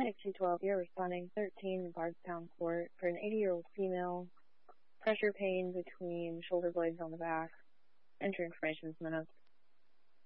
212, you're responding 13 Bardstown Court for an 80-year-old female, pressure pain between shoulder blades on the back. Enter information in the notes.